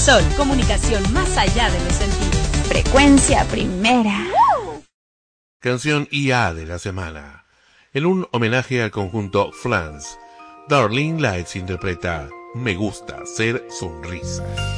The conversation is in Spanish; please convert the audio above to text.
Sol, comunicación más allá de los sentidos. Frecuencia primera. Canción IA de la semana. En un homenaje al conjunto Flans, Darlene Lights interpreta Me gusta ser sonrisa.